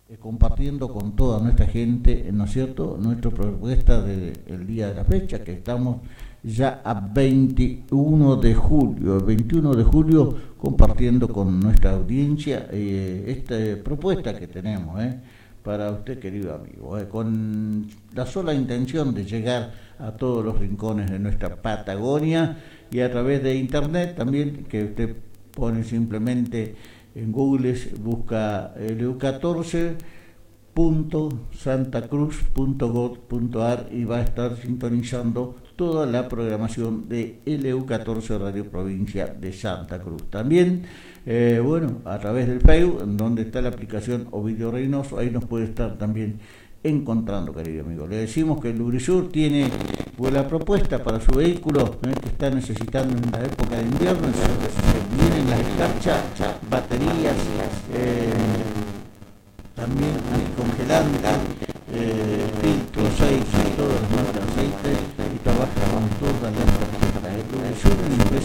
compartiendo con toda nuestra gente, ¿no es cierto?, nuestra propuesta del día de la fecha, que estamos ya a 21 de julio, el 21 de julio compartiendo con nuestra audiencia esta propuesta que tenemos, para usted, querido amigo, con la sola intención de llegar a todos los rincones de nuestra Patagonia y a través de internet también, que usted pone simplemente en Google, busca lu14.santacruz.gov.ar y va a estar sintonizando toda la programación de LU14 Radio Provincia de Santa Cruz. También, a través del Facebook, donde está la aplicación Ovidio Reynoso, ahí nos puede estar también encontrando, querido amigo. Le decimos que el Lurisur tiene la propuesta para su vehículo, que está necesitando en la época de invierno. Se vienen las escarchas, baterías, también anticongelantes, filtros, aceites, todos los nuevos aceites, y trabaja con todas las tarjetas. El Lurisur, una empresa